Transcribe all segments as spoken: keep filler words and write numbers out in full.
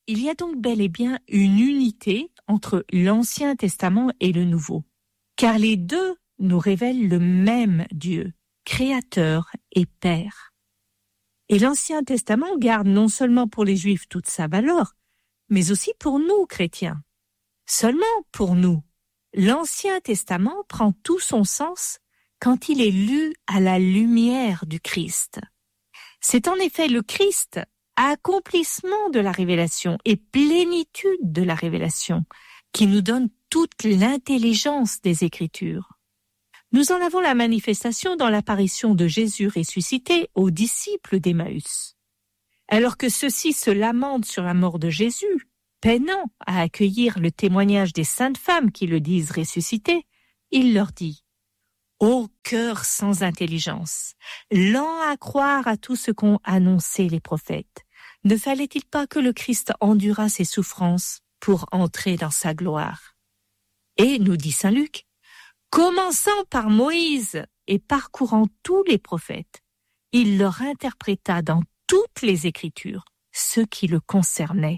Il y a donc bel et bien une unité entre l'Ancien Testament et le Nouveau, car les deux nous révèlent le même Dieu, Créateur et Père. Et l'Ancien Testament garde non seulement pour les Juifs toute sa valeur, mais aussi pour nous, chrétiens. Seulement pour nous, l'Ancien Testament prend tout son sens quand il est lu à la lumière du Christ. C'est en effet le Christ, accomplissement de la révélation et plénitude de la révélation, qui nous donne toute l'intelligence des Écritures. Nous en avons la manifestation dans l'apparition de Jésus ressuscité aux disciples d'Emmaüs. Alors que ceux-ci se lamentent sur la mort de Jésus, peinant à accueillir le témoignage des saintes femmes qui le disent ressuscité, il leur dit « Ô cœur sans intelligence, lent à croire à tout ce qu'ont annoncé les prophètes, ne fallait-il pas que le Christ endurât ses souffrances pour entrer dans sa gloire ?» Et, nous dit saint Luc, commençant par Moïse et parcourant tous les prophètes, il leur interpréta dans toutes les Écritures ce qui le concernait.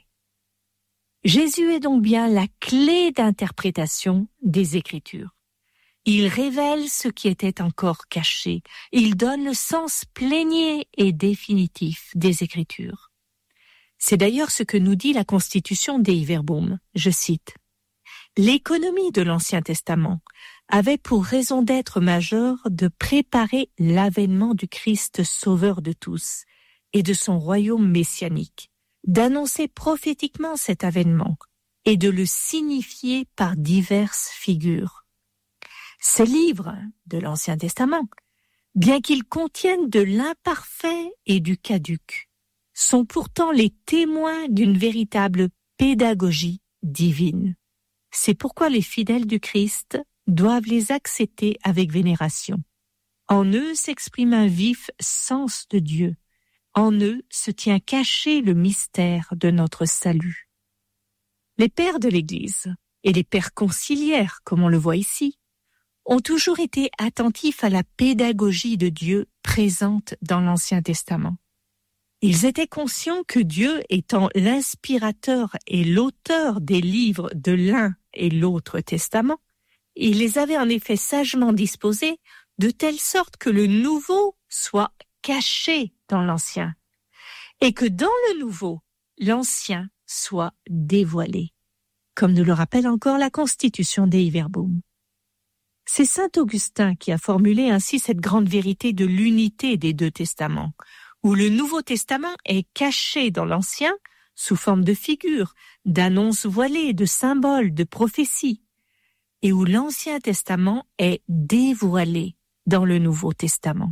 Jésus est donc bien la clé d'interprétation des Écritures. Il révèle ce qui était encore caché. Il donne le sens plénier et définitif des Écritures. C'est d'ailleurs ce que nous dit la Constitution Dei Verbum. Je cite. « L'économie de l'Ancien Testament avait pour raison d'être majeure de préparer l'avènement du Christ sauveur de tous et de son royaume messianique, d'annoncer prophétiquement cet avènement et de le signifier par diverses figures. Ces livres de l'Ancien Testament, bien qu'ils contiennent de l'imparfait et du caduc, sont pourtant les témoins d'une véritable pédagogie divine. C'est pourquoi les fidèles du Christ doivent les accepter avec vénération. En eux s'exprime un vif sens de Dieu. En eux se tient caché le mystère de notre salut. Les pères de l'Église, et les pères conciliaires, comme on le voit ici, ont toujours été attentifs à la pédagogie de Dieu présente dans l'Ancien Testament. Ils étaient conscients que Dieu, étant l'inspirateur et l'auteur des livres de l'un et l'autre testament, il les avait en effet sagement disposés de telle sorte que le nouveau soit caché dans l'ancien, et que dans le nouveau, l'ancien soit dévoilé, comme nous le rappelle encore la Constitution Dei Verbum. C'est saint Augustin qui a formulé ainsi cette grande vérité de l'unité des deux testaments, où le Nouveau Testament est caché dans l'Ancien sous forme de figures, d'annonces voilées, de symboles, de prophéties, et où l'Ancien Testament est dévoilé dans le Nouveau Testament.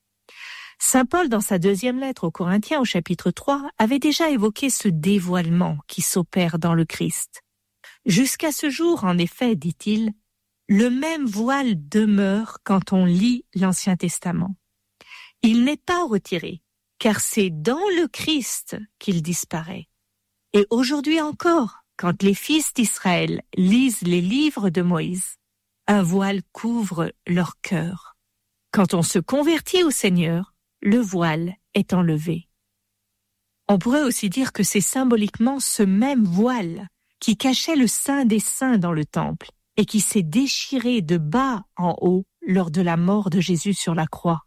Saint Paul, dans sa deuxième lettre aux Corinthiens, au chapitre trois, avait déjà évoqué ce dévoilement qui s'opère dans le Christ. Jusqu'à ce jour, en effet, dit-il, le même voile demeure quand on lit l'Ancien Testament. Il n'est pas retiré, car c'est dans le Christ qu'il disparaît. Et aujourd'hui encore, quand les fils d'Israël lisent les livres de Moïse, un voile couvre leur cœur. Quand on se convertit au Seigneur, le voile est enlevé. On pourrait aussi dire que c'est symboliquement ce même voile qui cachait le Saint des Saints dans le temple et qui s'est déchiré de bas en haut lors de la mort de Jésus sur la croix.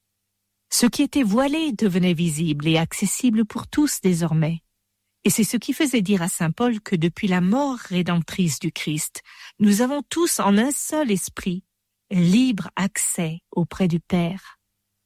Ce qui était voilé devenait visible et accessible pour tous désormais. Et c'est ce qui faisait dire à saint Paul que depuis la mort rédemptrice du Christ, nous avons tous en un seul esprit libre accès auprès du Père.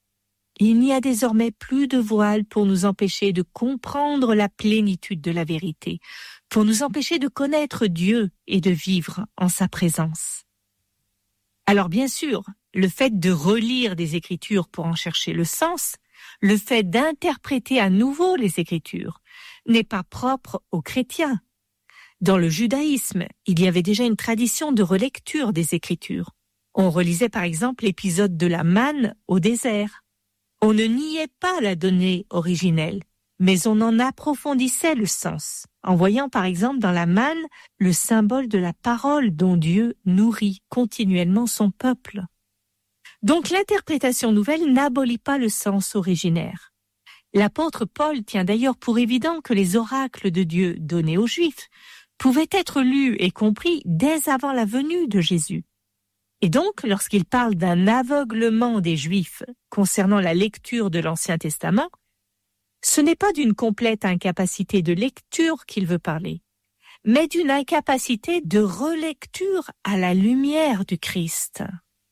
Il n'y a désormais plus de voile pour nous empêcher de comprendre la plénitude de la vérité, pour nous empêcher de connaître Dieu et de vivre en sa présence. Alors bien sûr, le fait de relire des Écritures pour en chercher le sens, le fait d'interpréter à nouveau les Écritures, n'est pas propre aux chrétiens. Dans le judaïsme, il y avait déjà une tradition de relecture des Écritures. On relisait par exemple l'épisode de la manne au désert. On ne niait pas la donnée originelle, mais on en approfondissait le sens, en voyant par exemple dans la manne le symbole de la parole dont Dieu nourrit continuellement son peuple. Donc l'interprétation nouvelle n'abolit pas le sens originaire. L'apôtre Paul tient d'ailleurs pour évident que les oracles de Dieu donnés aux Juifs pouvaient être lus et compris dès avant la venue de Jésus. Et donc, lorsqu'il parle d'un aveuglement des Juifs concernant la lecture de l'Ancien Testament, ce n'est pas d'une complète incapacité de lecture qu'il veut parler, mais d'une incapacité de relecture à la lumière du Christ.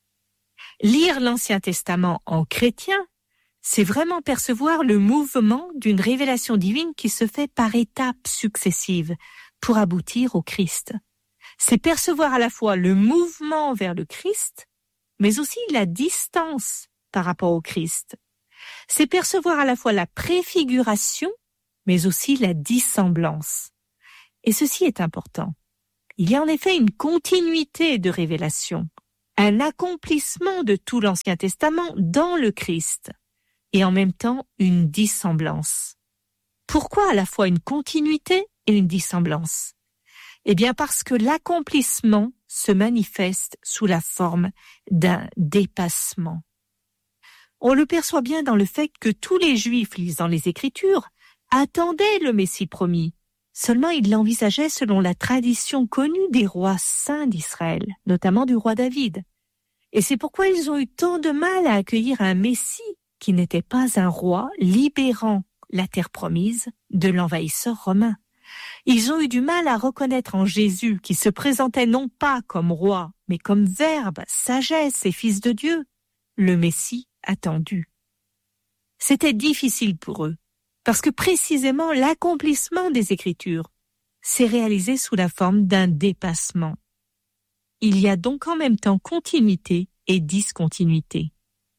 Lire l'Ancien Testament en chrétien, c'est vraiment percevoir le mouvement d'une révélation divine qui se fait par étapes successives pour aboutir au Christ. C'est percevoir à la fois le mouvement vers le Christ, mais aussi la distance par rapport au Christ. C'est percevoir à la fois la préfiguration, mais aussi la dissemblance. Et ceci est important. Il y a en effet une continuité de révélation, un accomplissement de tout l'Ancien Testament dans le Christ, et en même temps une dissemblance. Pourquoi à la fois une continuité et une dissemblance ? Eh bien parce que l'accomplissement se manifeste sous la forme d'un dépassement. On le perçoit bien dans le fait que tous les Juifs lisant les Écritures attendaient le Messie promis. Seulement ils l'envisageaient selon la tradition connue des rois saints d'Israël, notamment du roi David. Et c'est pourquoi ils ont eu tant de mal à accueillir un Messie qui n'était pas un roi libérant la terre promise de l'envahisseur romain. Ils ont eu du mal à reconnaître en Jésus, qui se présentait non pas comme roi, mais comme Verbe, sagesse et Fils de Dieu, le Messie attendu. C'était difficile pour eux, parce que précisément l'accomplissement des Écritures s'est réalisé sous la forme d'un dépassement. Il y a donc en même temps continuité et discontinuité.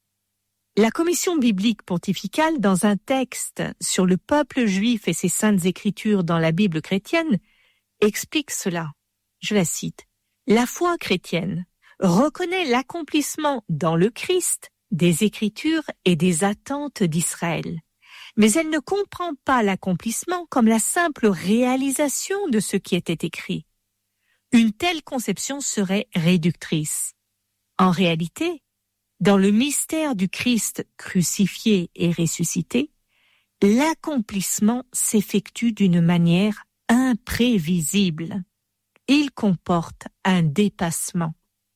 La Commission biblique pontificale, dans un texte sur le peuple juif et ses saintes écritures dans la Bible chrétienne, explique cela. Je la cite. « La foi chrétienne reconnaît l'accomplissement dans le Christ des écritures et des attentes d'Israël, mais elle ne comprend pas l'accomplissement comme la simple réalisation de ce qui était écrit. Une telle conception serait réductrice. En réalité, dans le mystère du Christ crucifié et ressuscité, l'accomplissement s'effectue d'une manière imprévisible. Il comporte un dépassement.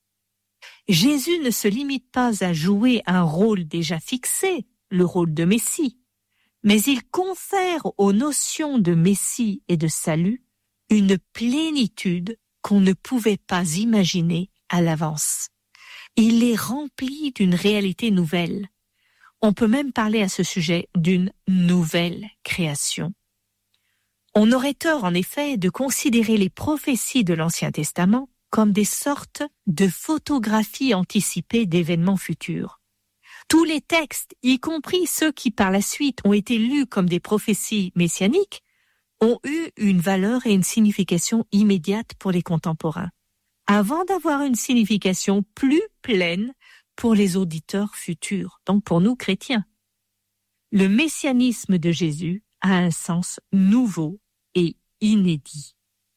Jésus ne se limite pas à jouer un rôle déjà fixé, le rôle de Messie, mais il confère aux notions de Messie et de salut une plénitude qu'on ne pouvait pas imaginer à l'avance. Il les remplit d'une réalité nouvelle. On peut même parler à ce sujet d'une nouvelle création. On aurait tort, en effet, de considérer les prophéties de l'Ancien Testament comme des sortes de photographies anticipées d'événements futurs. Tous les textes, y compris ceux qui par la suite ont été lus comme des prophéties messianiques, ont eu une valeur et une signification immédiate pour les contemporains, avant d'avoir une signification plus pleine pour les auditeurs futurs, donc pour nous chrétiens. Le messianisme de Jésus a un sens nouveau et inédit.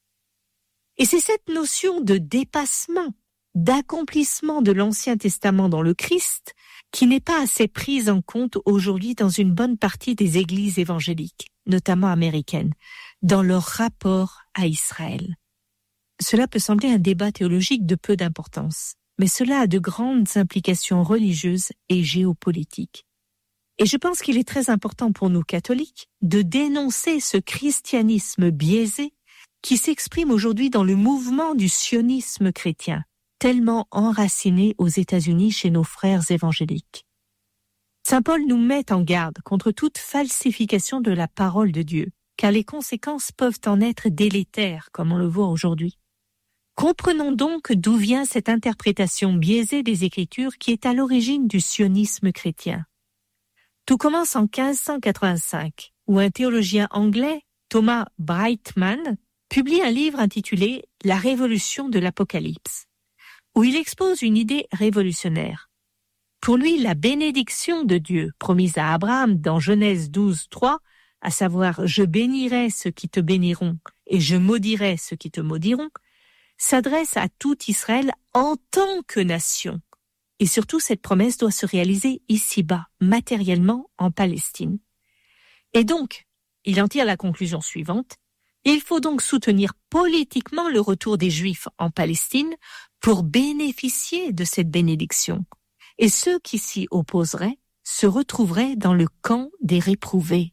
Et c'est cette notion de dépassement, d'accomplissement de l'Ancien Testament dans le Christ qui n'est pas assez prise en compte aujourd'hui dans une bonne partie des églises évangéliques, notamment américaines, dans leur rapport à Israël. Cela peut sembler un débat théologique de peu d'importance, mais cela a de grandes implications religieuses et géopolitiques. Et je pense qu'il est très important pour nous catholiques de dénoncer ce christianisme biaisé qui s'exprime aujourd'hui dans le mouvement du sionisme chrétien, tellement enraciné aux États-Unis chez nos frères évangéliques. Saint Paul nous met en garde contre toute falsification de la parole de Dieu, car les conséquences peuvent en être délétères, comme on le voit aujourd'hui. Comprenons donc d'où vient cette interprétation biaisée des Écritures qui est à l'origine du sionisme chrétien. Tout commence en quinze cent quatre-vingt-cinq, où un théologien anglais, Thomas Brightman, publie un livre intitulé « La révolution de l'Apocalypse », où il expose une idée révolutionnaire. Pour lui, la bénédiction de Dieu promise à Abraham dans Genèse douze, trois, à savoir « Je bénirai ceux qui te béniront et je maudirai ceux qui te maudiront », s'adresse à tout Israël en tant que nation. Et surtout, cette promesse doit se réaliser ici-bas, matériellement en Palestine. Et donc, il en tire la conclusion suivante. Il faut donc soutenir politiquement le retour des Juifs en Palestine pour bénéficier de cette bénédiction. Et ceux qui s'y opposeraient se retrouveraient dans le camp des réprouvés.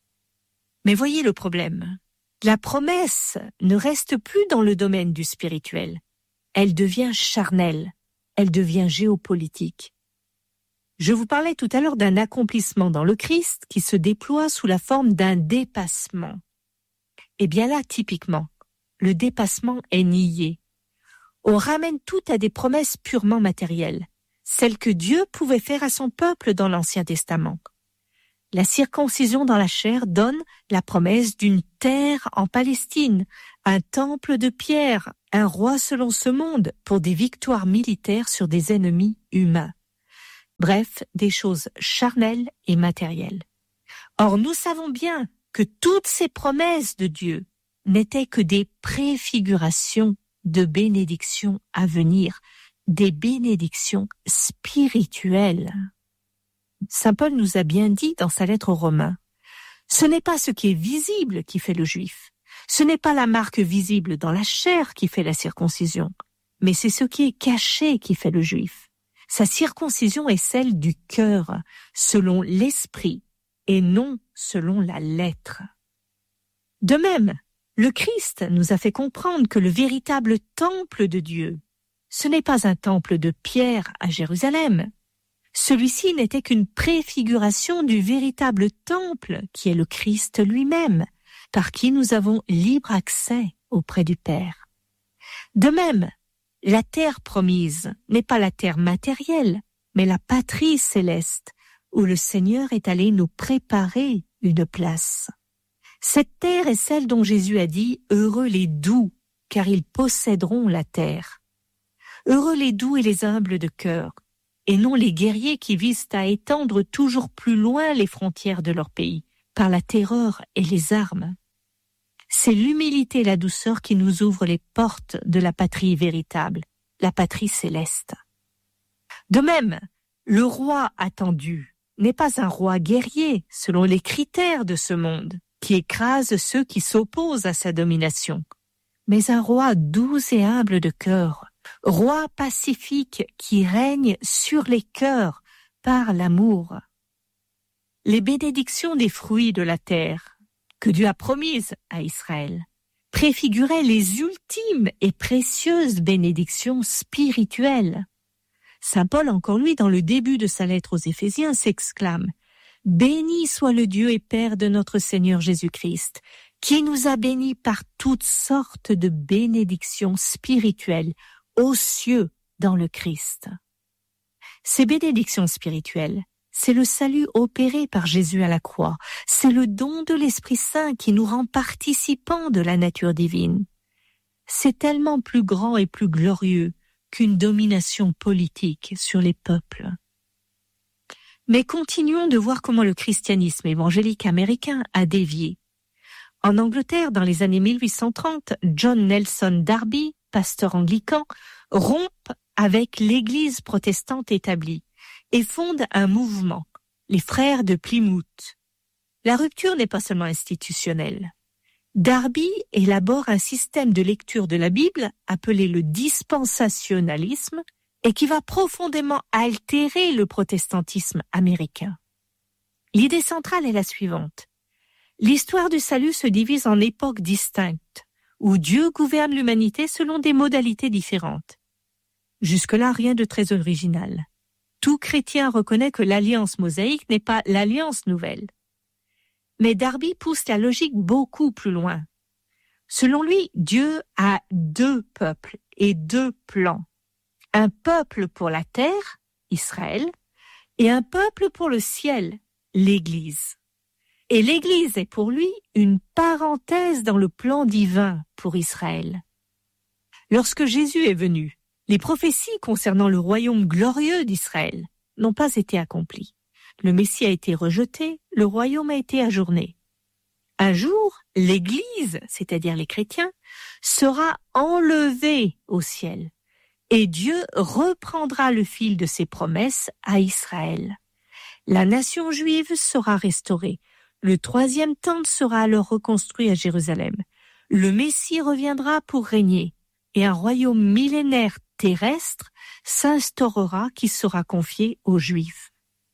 Mais voyez le problème. La promesse ne reste plus dans le domaine du spirituel. Elle devient charnelle. Elle devient géopolitique. Je vous parlais tout à l'heure d'un accomplissement dans le Christ qui se déploie sous la forme d'un dépassement. Eh bien là, typiquement, le dépassement est nié. On ramène tout à des promesses purement matérielles, celles que Dieu pouvait faire à son peuple dans l'Ancien Testament. La circoncision dans la chair donne la promesse d'une terre en Palestine, un temple de pierre, un roi selon ce monde pour des victoires militaires sur des ennemis humains. Bref, des choses charnelles et matérielles. Or, nous savons bien que toutes ces promesses de Dieu n'étaient que des préfigurations de bénédictions à venir, des bénédictions spirituelles. Saint Paul nous a bien dit dans sa lettre aux Romains, ce n'est pas ce qui est visible qui fait le juif, ce n'est pas la marque visible dans la chair qui fait la circoncision, mais c'est ce qui est caché qui fait le juif. Sa circoncision est celle du cœur, selon l'esprit, et non selon la lettre. De même, le Christ nous a fait comprendre que le véritable temple de Dieu, ce n'est pas un temple de pierre à Jérusalem. Celui-ci n'était qu'une préfiguration du véritable temple qui est le Christ lui-même, par qui nous avons libre accès auprès du Père. De même, la terre promise n'est pas la terre matérielle, mais la patrie céleste, où le Seigneur est allé nous préparer une place. Cette terre est celle dont Jésus a dit « Heureux les doux, car ils posséderont la terre ». Heureux les doux et les humbles de cœur, et non les guerriers qui visent à étendre toujours plus loin les frontières de leur pays, par la terreur et les armes. C'est l'humilité et la douceur qui nous ouvrent les portes de la patrie véritable, la patrie céleste. De même, le roi attendu n'est pas un roi guerrier selon les critères de ce monde, qui écrase ceux qui s'opposent à sa domination, mais un roi doux et humble de cœur, roi pacifique qui règne sur les cœurs par l'amour. Les bénédictions des fruits de la terre, que Dieu a promises à Israël, préfiguraient les ultimes et précieuses bénédictions spirituelles. Saint Paul, encore lui, dans le début de sa lettre aux Éphésiens, s'exclame « Béni soit le Dieu et Père de notre Seigneur Jésus-Christ, qui nous a bénis par toutes sortes de bénédictions spirituelles aux cieux dans le Christ. » Ces bénédictions spirituelles, c'est le salut opéré par Jésus à la croix. C'est le don de l'Esprit Saint qui nous rend participants de la nature divine. C'est tellement plus grand et plus glorieux qu'une domination politique sur les peuples. Mais continuons de voir comment le christianisme évangélique américain a dévié. En Angleterre, dans les années mille huit cent trente, John Nelson Darby, pasteur anglican, rompt avec l'Église protestante établie et fonde un mouvement, les Frères de Plymouth. La rupture n'est pas seulement institutionnelle. Darby élabore un système de lecture de la Bible appelé le dispensationalisme et qui va profondément altérer le protestantisme américain. L'idée centrale est la suivante. L'histoire du salut se divise en époques distinctes, où Dieu gouverne l'humanité selon des modalités différentes. Jusque-là, rien de très original. Tout chrétien reconnaît que l'alliance mosaïque n'est pas l'alliance nouvelle. Mais Darby pousse la logique beaucoup plus loin. Selon lui, Dieu a deux peuples et deux plans. Un peuple pour la terre, Israël, et un peuple pour le ciel, l'Église. Et l'Église est pour lui une parenthèse dans le plan divin pour Israël. Lorsque Jésus est venu, les prophéties concernant le royaume glorieux d'Israël n'ont pas été accomplies. Le Messie a été rejeté, le royaume a été ajourné. Un jour, l'Église, c'est-à-dire les chrétiens, sera enlevée au ciel et Dieu reprendra le fil de ses promesses à Israël. La nation juive sera restaurée, Le troisième temple sera alors reconstruit à Jérusalem. Le Messie reviendra pour régner et un royaume millénaire terrestre s'instaurera qui sera confié aux Juifs.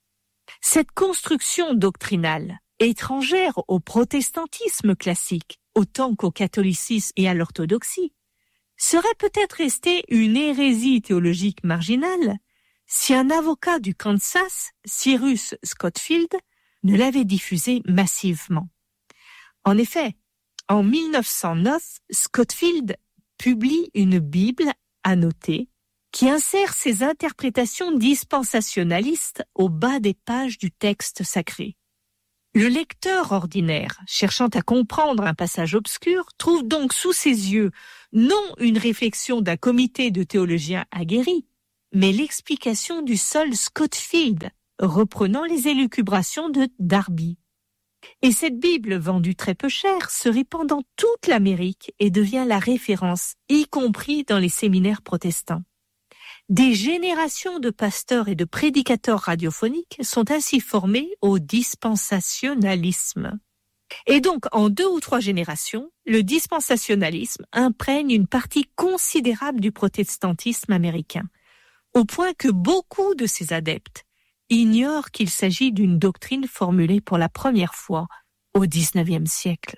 Cette construction doctrinale, étrangère au protestantisme classique, autant qu'au catholicisme et à l'orthodoxie, serait peut-être restée une hérésie théologique marginale si un avocat du Kansas, Cyrus Scottfield, ne l'avait diffusée massivement. En effet, en mille neuf cent neuf, Scottfield publie une Bible annotée qui insère ses interprétations dispensationalistes au bas des pages du texte sacré. Le lecteur ordinaire, cherchant à comprendre un passage obscur, trouve donc sous ses yeux non une réflexion d'un comité de théologiens aguerris, mais l'explication du seul Scottfield, reprenant les élucubrations de Darby. Et cette Bible, vendue très peu cher, se répand dans toute l'Amérique et devient la référence, y compris dans les séminaires protestants. Des générations de pasteurs et de prédicateurs radiophoniques sont ainsi formés au dispensationalisme. Et donc, en deux ou trois générations, le dispensationalisme imprègne une partie considérable du protestantisme américain, au point que beaucoup de ses adeptes ignorent qu'il s'agit d'une doctrine formulée pour la première fois au dix-neuvième siècle.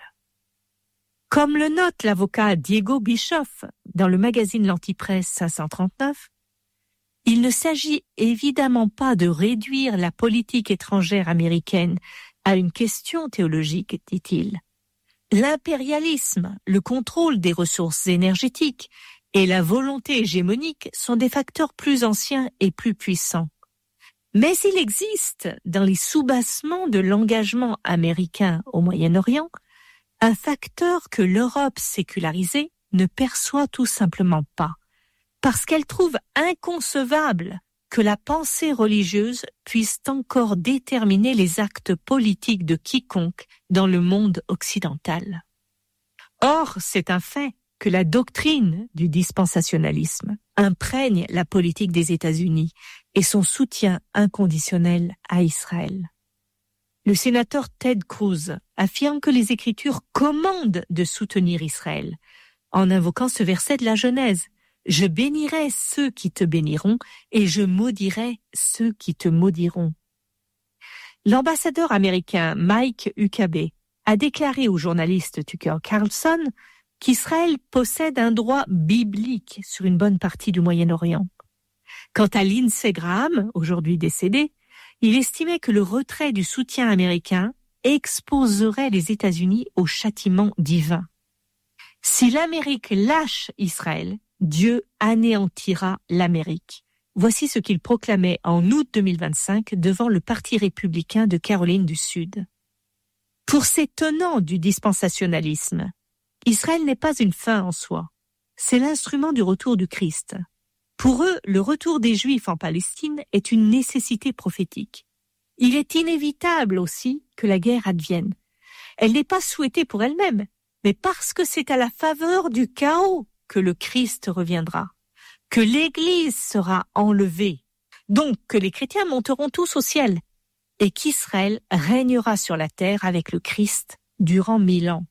Comme le note l'avocat Diego Bischoff dans le magazine L'Antipresse cinq cent trente-neuf, il ne s'agit évidemment pas de réduire la politique étrangère américaine à une question théologique, dit-il. L'impérialisme, le contrôle des ressources énergétiques et la volonté hégémonique sont des facteurs plus anciens et plus puissants. Mais il existe, dans les soubassements de l'engagement américain au Moyen-Orient, un facteur que l'Europe sécularisée ne perçoit tout simplement pas, parce qu'elle trouve inconcevable que la pensée religieuse puisse encore déterminer les actes politiques de quiconque dans le monde occidental. Or, c'est un fait que la doctrine du dispensationalisme imprègne la politique des États-Unis et son soutien inconditionnel à Israël. Le sénateur Ted Cruz affirme que les Écritures commandent de soutenir Israël, en invoquant ce verset de la Genèse. « Je bénirai ceux qui te béniront et je maudirai ceux qui te maudiront. » L'ambassadeur américain Mike Huckabee a déclaré au journaliste Tucker Carlson qu'Israël possède un droit biblique sur une bonne partie du Moyen-Orient. Quant à Lindsey Graham, aujourd'hui décédé, il estimait que le retrait du soutien américain exposerait les États-Unis au châtiment divin. Si l'Amérique lâche Israël, Dieu anéantira l'Amérique. Voici ce qu'il proclamait en août deux mille vingt-cinq devant le Parti républicain de Caroline du Sud. Pour ces tenants du dispensationalisme, Israël n'est pas une fin en soi, c'est l'instrument du retour du Christ. Pour eux, le retour des Juifs en Palestine est une nécessité prophétique. Il est inévitable aussi que la guerre advienne. Elle n'est pas souhaitée pour elle-même, mais parce que c'est à la faveur du chaos que le Christ reviendra, que l'Église sera enlevée, donc que les chrétiens monteront tous au ciel, et qu'Israël régnera sur la terre avec le Christ durant mille ans.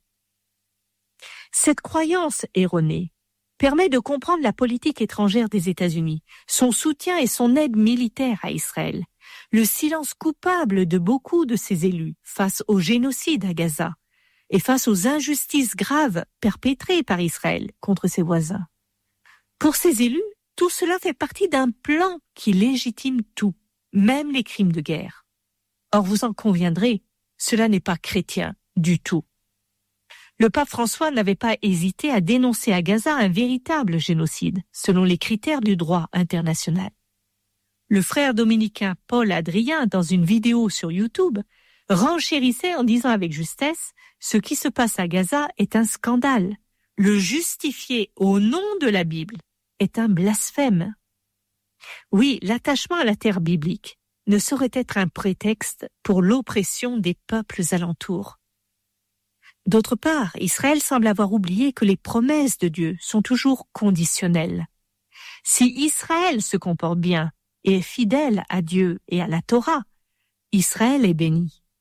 Cette croyance erronée permet de comprendre la politique étrangère des États-Unis, son soutien et son aide militaire à Israël, le silence coupable de beaucoup de ses élus face au génocide à Gaza, et face aux injustices graves perpétrées par Israël contre ses voisins. Pour ces élus, tout cela fait partie d'un plan qui légitime tout, même les crimes de guerre. Or, vous en conviendrez, cela n'est pas chrétien du tout. Le pape François n'avait pas hésité à dénoncer à Gaza un véritable génocide, selon les critères du droit international. Le frère dominicain Paul Adrien, dans une vidéo sur YouTube, renchérissait en disant avec justesse « Ce qui se passe à Gaza est un scandale. Le justifier au nom de la Bible est un blasphème. » Oui, l'attachement à la terre biblique ne saurait être un prétexte pour l'oppression des peuples alentours. D'autre part, Israël semble avoir oublié que les promesses de Dieu sont toujours conditionnelles. Si Israël se comporte bien et est fidèle à Dieu et à la Torah, Israël est béni.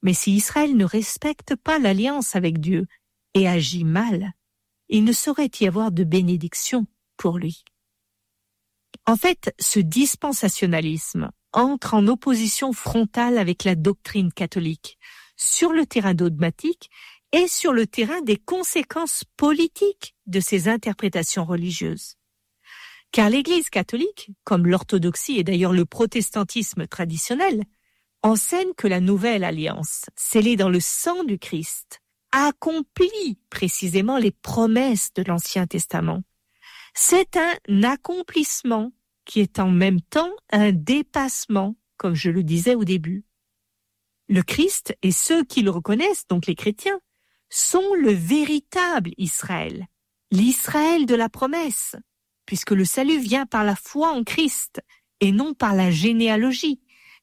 Mais si Israël ne respecte pas l'alliance avec Dieu et agit mal, il ne saurait y avoir de bénédiction pour lui. En fait, ce dispensationalisme entre en opposition frontale avec la doctrine catholique sur le terrain dogmatique et sur le terrain des conséquences politiques de ces interprétations religieuses. Car l'Église catholique, comme l'orthodoxie et d'ailleurs le protestantisme traditionnel, enseigne que la nouvelle alliance, scellée dans le sang du Christ, accomplit précisément les promesses de l'Ancien Testament. C'est un accomplissement qui est en même temps un dépassement, comme je le disais au début. Le Christ et ceux qui le reconnaissent, donc les chrétiens, sont le véritable Israël, l'Israël de la promesse, puisque le salut vient par la foi en Christ et non par la généalogie.